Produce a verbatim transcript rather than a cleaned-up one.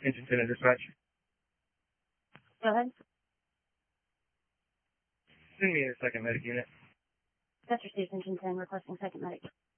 Engine ten and dispatch. Go ahead. Send me a second medic unit. That's received Engine ten requesting second medic.